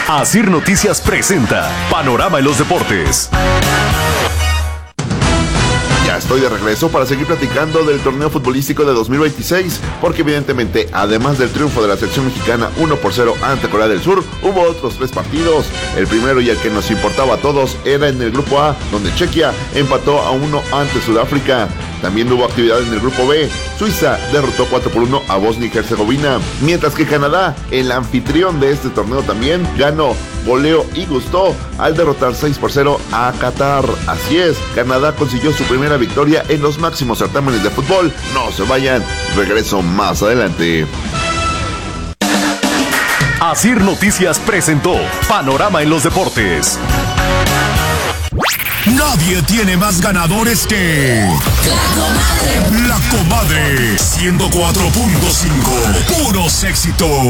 Asir Noticias presenta Panorama en los Deportes. Ya estoy de regreso para seguir platicando del torneo futbolístico de 2026, porque evidentemente, además del triunfo de la selección mexicana 1-0 ante Corea del Sur, hubo otros 3 partidos. El primero y el que nos importaba a todos era en el grupo A, donde Chequia empató a 1 ante Sudáfrica. También hubo actividad en el grupo B. Suiza derrotó 4-1 a Bosnia y Herzegovina, mientras que Canadá, el anfitrión de este torneo, también ganó, goleó y gustó al derrotar 6-0 a Qatar. Así es, Canadá consiguió su primera victoria en los máximos certámenes de fútbol. No se vayan, regreso más adelante. Asir Noticias presentó Panorama en los Deportes. Nadie tiene más ganadores que La Comadre 104.5. Puros éxitos.